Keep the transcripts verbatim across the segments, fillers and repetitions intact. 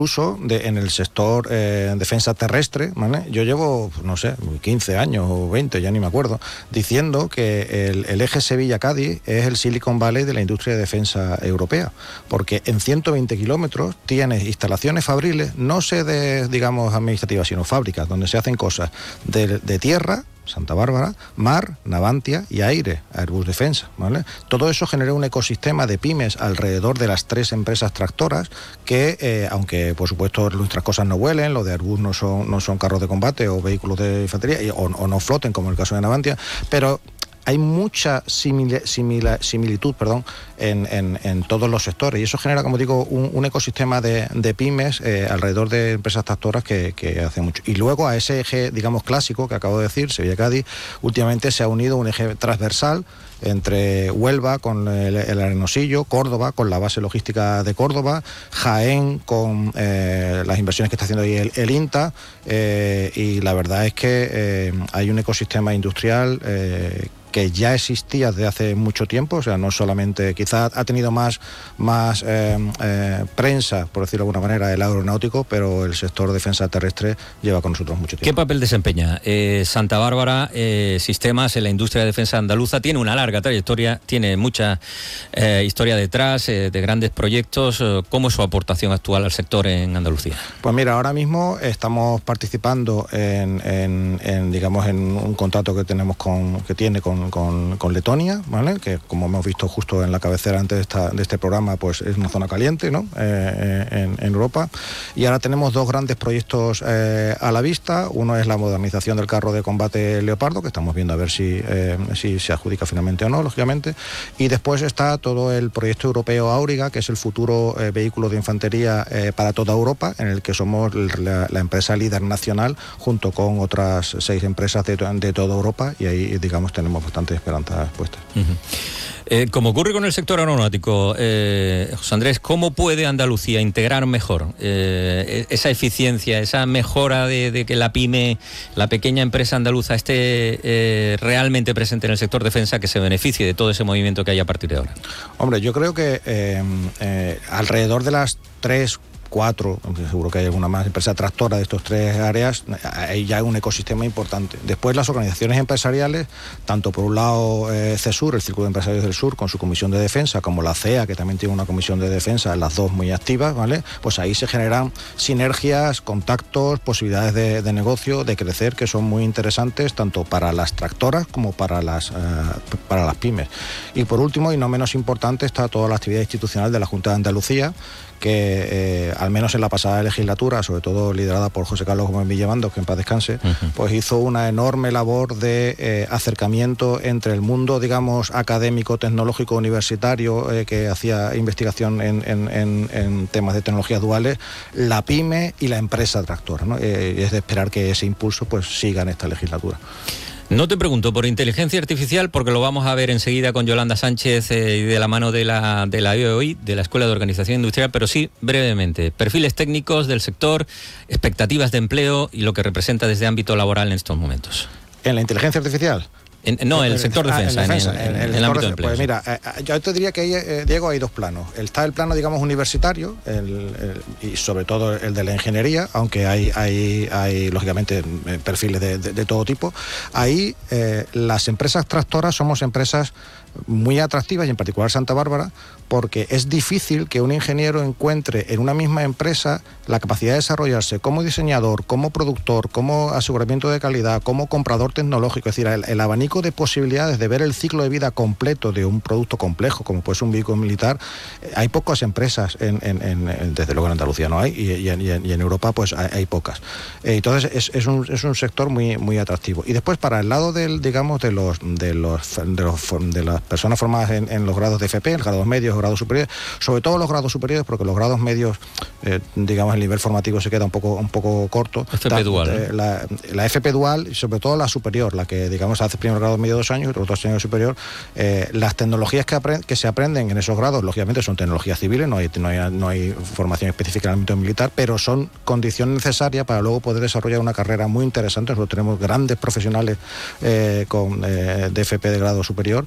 Incluso de, en el sector eh, defensa terrestre, ¿vale? Yo llevo, no sé, quince años o veinte, ya ni me acuerdo, diciendo que el, el eje Sevilla-Cádiz es el Silicon Valley de la industria de defensa europea, porque en ciento veinte kilómetros tienes instalaciones fabriles, no sede, digamos, administrativas, sino fábricas, donde se hacen cosas de, de tierra, Santa Bárbara, mar, Navantia y aire, Airbus Defensa, ¿vale? Todo eso genera un ecosistema de pymes alrededor de las tres empresas tractoras que, eh, aunque por supuesto nuestras cosas no vuelen, los de Airbus no son, no son carros de combate o vehículos de infantería, y, o, o no floten, como en el caso de Navantia, pero hay mucha simil, simil, similitud perdón, en, en, en todos los sectores, y eso genera, como digo, un, un ecosistema de, de pymes eh, alrededor de empresas tractoras que, que hace mucho. Y luego a ese eje, digamos, clásico que acabo de decir, Sevilla-Cádiz, últimamente se ha unido un eje transversal entre Huelva con el, el Arenosillo, Córdoba con la base logística de Córdoba, Jaén con eh, las inversiones que está haciendo ahí el, el INTA, eh, y la verdad es que eh, hay un ecosistema industrial eh, que ya existía desde hace mucho tiempo, o sea, no solamente, quizá ha tenido más, más eh, eh, prensa, por decirlo de alguna manera, el aeronáutico, pero el sector defensa terrestre lleva con nosotros mucho tiempo. ¿Qué papel desempeña eh, Santa Bárbara eh, Sistemas en la industria de defensa andaluza? Tiene una larga trayectoria, tiene mucha eh, historia detrás, eh, de grandes proyectos. Eh, ¿Cómo es su aportación actual al sector en Andalucía? Pues mira, ahora mismo estamos participando en, en, en digamos, en un contrato que tenemos con, que tiene con Con, con Letonia, ¿vale? Que como hemos visto justo en la cabecera antes de, esta, de este programa, pues es una zona caliente, ¿no? Eh, en, en Europa. Y ahora tenemos dos grandes proyectos eh, a la vista. Uno es la modernización del carro de combate Leopardo, que estamos viendo a ver si, eh, si se adjudica finalmente o no, lógicamente. Y después está todo el proyecto europeo Auriga, que es el futuro eh, vehículo de infantería eh, para toda Europa, en el que somos la, la empresa líder nacional, junto con otras seis empresas de, de toda Europa, y ahí, digamos, tenemos bastantes esperanzas puestas. Uh-huh. Eh, como ocurre con el sector aeronáutico, eh, José Andrés, ¿cómo puede Andalucía integrar mejor eh, esa eficiencia, esa mejora de, de que la pyme, la pequeña empresa andaluza esté eh, realmente presente en el sector defensa, que se beneficie de todo ese movimiento que hay a partir de ahora? Hombre, yo creo que eh, eh, alrededor de las tres, cuatro, seguro que hay alguna más empresa tractora de estos tres áreas, hay ya un ecosistema importante. Después las organizaciones empresariales, tanto por un lado eh, CESUR, el Círculo de Empresarios del Sur, con su comisión de defensa, como la C E A, que también tiene una comisión de defensa, las dos muy activas, ¿vale? Pues ahí se generan sinergias, contactos, posibilidades de, de negocio, de crecer, que son muy interesantes, tanto para las tractoras como para las, eh, para las pymes. Y por último, y no menos importante, está toda la actividad institucional de la Junta de Andalucía, que eh, al menos en la pasada legislatura, sobre todo liderada por José Carlos Gómez Villamandos, que en paz descanse, uh-huh. pues hizo una enorme labor de eh, acercamiento entre el mundo, digamos, académico, tecnológico, universitario, eh, que hacía investigación en, en, en, en temas de tecnologías duales, la pyme y la empresa tractora, ¿no? Eh, y es de esperar que ese impulso pues siga en esta legislatura. No te pregunto por inteligencia artificial, porque lo vamos a ver enseguida con Yolanda Sánchez eh, y de la mano de la, de la E O I, de la Escuela de Organización Industrial, pero sí brevemente. Perfiles técnicos del sector, expectativas de empleo y lo que representa desde ámbito laboral en estos momentos. ¿En la inteligencia artificial? En, no, en el sector defensa, ah, en, defensa, en, en, en el, el ámbito de empleo. Pues mira, eh, yo te diría que, hay, eh, Diego, hay dos planos. Está el plano, digamos, universitario, el, el, y sobre todo el de la ingeniería, aunque hay, hay, hay lógicamente, perfiles de, de, de todo tipo. Ahí eh, las empresas tractoras somos empresas muy atractivas, y en particular Santa Bárbara, porque es difícil que un ingeniero encuentre en una misma empresa la capacidad de desarrollarse como diseñador, como productor, como aseguramiento de calidad, como comprador tecnológico. Es decir, el, el abanico de posibilidades de ver el ciclo de vida completo de un producto complejo, como puede ser un vehículo militar, eh, hay pocas empresas, en, en, en, desde luego en Andalucía no hay, y, y, en, y en Europa pues hay, hay pocas. Eh, entonces es, es, un, es un sector muy, muy atractivo. Y después, para el lado del, digamos, de los de los de, los, de las personas formadas en, en los grados de F P, los grados medios, grados superiores, sobre todo los grados superiores, porque los grados medios, eh, digamos, el nivel formativo se queda un poco un poco corto. F P dual, eh, ¿no? la, la F P dual, y sobre todo la superior, la que, digamos, hace primer grado medio dos años y los dos años superior, eh, las tecnologías que, aprend, que se aprenden en esos grados, lógicamente son tecnologías civiles, no hay, no hay, no hay formación específica en el ámbito militar, pero son condición necesaria para luego poder desarrollar una carrera muy interesante. Nosotros tenemos grandes profesionales eh, con, eh, de F P de grado superior, eh,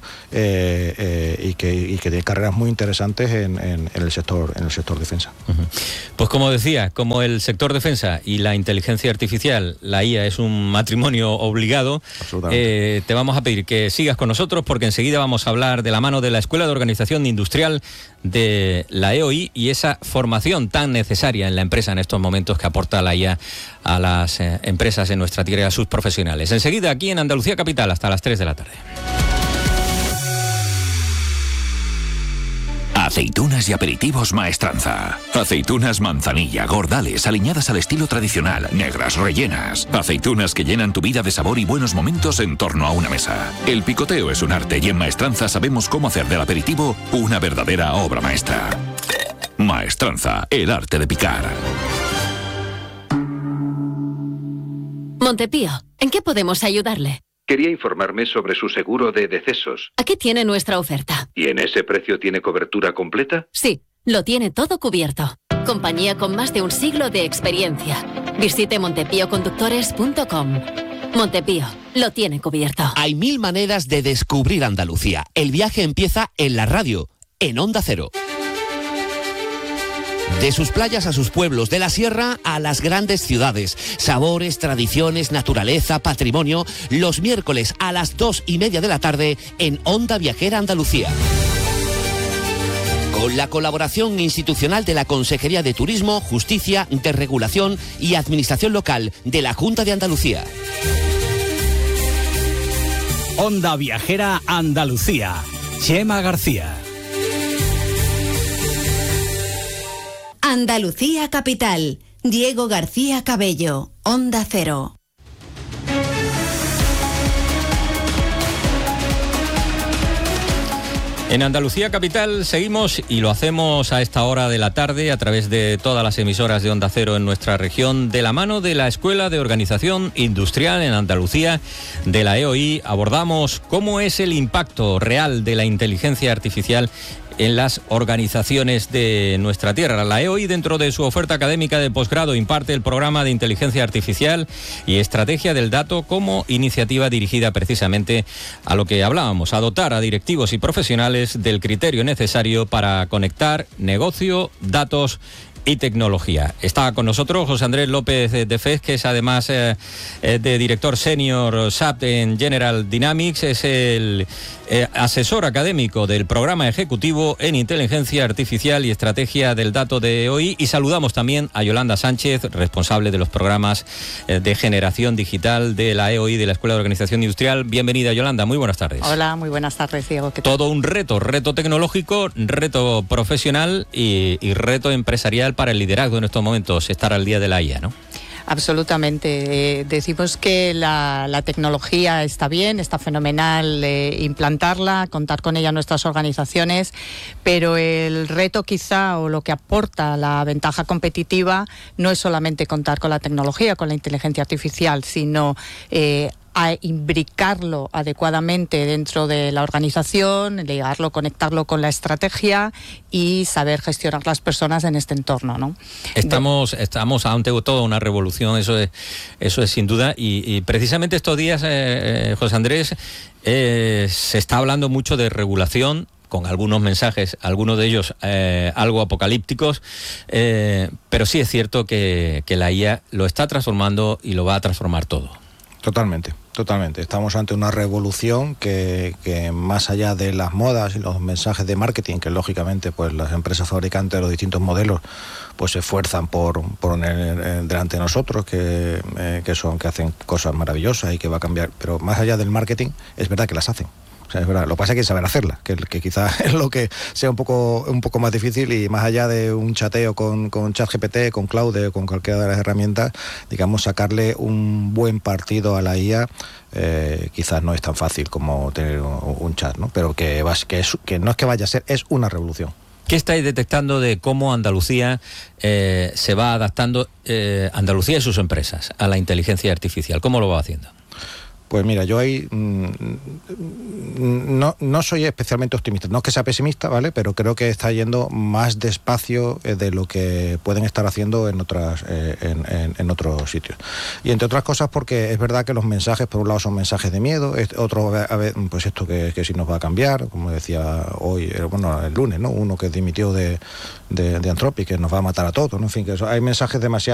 eh, eh, y, que, y que tiene carreras muy interesantes en, en, en el sector en el sector defensa. Uh-huh. Pues como decía, como el sector defensa y la inteligencia artificial, la I A es un matrimonio obligado, eh, te vamos a pedir que sigas con nosotros porque enseguida vamos a hablar de la mano de la Escuela de Organización Industrial de la E O I y esa formación tan necesaria en la empresa en estos momentos que aporta la I A a las eh, empresas en nuestra tierra y a sus profesionales. Enseguida aquí en Andalucía Capital hasta las tres de la tarde. Aceitunas y aperitivos Maestranza. Aceitunas manzanilla, gordales, aliñadas al estilo tradicional, negras, rellenas. Aceitunas que llenan tu vida de sabor y buenos momentos en torno a una mesa. El picoteo es un arte y en Maestranza sabemos cómo hacer del aperitivo una verdadera obra maestra. Maestranza, el arte de picar. Montepío, ¿en qué podemos ayudarle? Quería informarme sobre su seguro de decesos. Aquí tiene nuestra oferta. ¿Y en ese precio tiene cobertura completa? Sí, lo tiene todo cubierto. Compañía con más de un siglo de experiencia. Visite montepío conductores punto com. Montepío, lo tiene cubierto. Hay mil maneras de descubrir Andalucía. El viaje empieza en la radio, en Onda Cero. De sus playas a sus pueblos, de la sierra a las grandes ciudades. Sabores, tradiciones, naturaleza, patrimonio. Los miércoles a las dos y media de la tarde en Onda Viajera Andalucía. Con la colaboración institucional de la Consejería de Turismo, Justicia, Desregulación y Administración Local de la Junta de Andalucía. Onda Viajera Andalucía. Chema García. Andalucía Capital. Diego García Cabello. Onda Cero. En Andalucía Capital seguimos y lo hacemos a esta hora de la tarde a través de todas las emisoras de Onda Cero en nuestra región, de la mano de la Escuela de Organización Industrial en Andalucía de la E O I. Abordamos cómo es el impacto real de la inteligencia artificial en las organizaciones de nuestra tierra. La E O I, dentro de su oferta académica de posgrado, imparte el programa de Inteligencia Artificial y Estrategia del Dato como iniciativa dirigida precisamente a lo que hablábamos, a dotar a directivos y profesionales del criterio necesario para conectar negocio, datos y tecnología. Está con nosotros José Andrés López de Fez, que es además eh, de director senior S A P en General Dynamics, es el eh, asesor académico del programa ejecutivo en Inteligencia Artificial y Estrategia del Dato de E O I, y saludamos también a Yolanda Sánchez, responsable de los programas eh, de generación digital de la E O I, de la Escuela de Organización Industrial. Bienvenida, Yolanda, muy buenas tardes. Hola, muy buenas tardes, Diego. ¿Qué tal? Todo un reto, reto tecnológico, reto profesional y, y reto empresarial para el liderazgo en estos momentos, estar al día de la I A, ¿no? Absolutamente. Eh, decimos que la, la tecnología está bien, está fenomenal eh, implantarla, contar con ella en nuestras organizaciones, pero el reto quizá, o lo que aporta la ventaja competitiva, no es solamente contar con la tecnología, con la inteligencia artificial, sino eh, a imbricarlo adecuadamente dentro de la organización, ligarlo, conectarlo con la estrategia y saber gestionar las personas en este entorno, ¿no? Estamos, estamos ante toda una revolución, eso es, eso es sin duda, y, y precisamente estos días, eh, eh, José Andrés, eh, se está hablando mucho de regulación, con algunos mensajes, algunos de ellos eh, algo apocalípticos, eh, pero sí es cierto que, que la I A lo está transformando y lo va a transformar todo. Totalmente, totalmente. Estamos ante una revolución que, que más allá de las modas y los mensajes de marketing, que lógicamente pues las empresas fabricantes de los distintos modelos pues se esfuerzan por poner delante de nosotros, que, eh, que son, que hacen cosas maravillosas y que va a cambiar, pero más allá del marketing, es verdad que las hacen. O sea, es verdad. Lo que pasa es que hay que saber hacerla, que, que quizás es lo que sea un poco un poco más difícil, y más allá de un chateo con, con ChatGPT, con Claude o con cualquiera de las herramientas, digamos, sacarle un buen partido a la I A eh, quizás no es tan fácil como tener un, un chat, ¿no? Pero que, va, que, es, que no es que vaya a ser, es una revolución. ¿Qué estáis detectando de cómo Andalucía eh, se va adaptando, eh, Andalucía y sus empresas, a la inteligencia artificial? ¿Cómo lo va haciendo? Pues mira, yo ahí mmm, no, no soy especialmente optimista, no es que sea pesimista, ¿vale? Pero creo que está yendo más despacio eh, de lo que pueden estar haciendo en otras eh, en, en, en otros sitios. Y entre otras cosas porque es verdad que los mensajes, por un lado, son mensajes de miedo, otro, a ver, pues esto que, que si nos va a cambiar, como decía hoy, bueno, el lunes, ¿no? Uno que dimitió de, de, de Anthropic, que nos va a matar a todos, ¿no? En fin, que eso, hay mensajes demasiado